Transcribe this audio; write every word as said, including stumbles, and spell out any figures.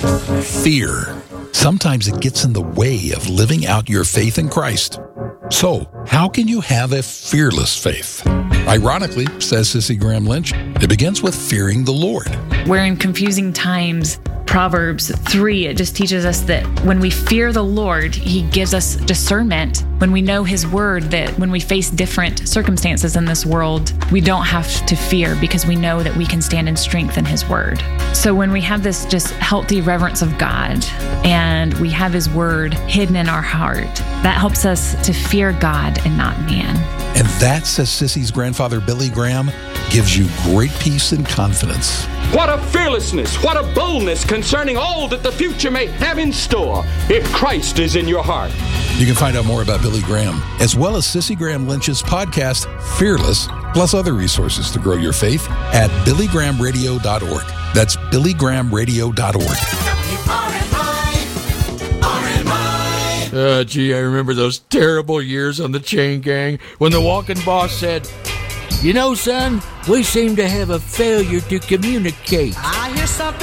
Fear. Sometimes it gets in the way of living out your faith in Christ. So, how can you have a fearless faith? Ironically, says Sissy Graham Lynch, it begins with fearing the Lord. We're in confusing times. Proverbs three, it just teaches us that when we fear the Lord, He gives us discernment. When we know His word, that when we face different circumstances in this world, we don't have to fear because we know that we can stand in strength in His word. So when we have this just healthy reverence of God and we have His word hidden in our heart, that helps us to fear God and not man. And that, says Sissy's grandfather, Billy Graham, gives you great peace and confidence. What a fearlessness, what a boldness concerning all that the future may have in store if Christ is in your heart. You can find out more about Billy Graham, as well as Sissy Graham Lynch's podcast, Fearless, plus other resources to grow your faith at billy graham radio dot org. That's billy graham radio dot org. Uh, gee, I remember those terrible years on the Chain Gang when the walking boss said, "You know, son, we seem to have a failure to communicate." I hear something